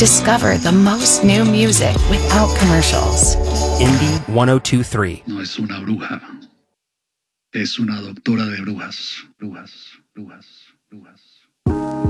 Discover the most new music without commercials. Indie 1023. No es una bruja, es una doctora de brujas, brujas, brujas, brujas.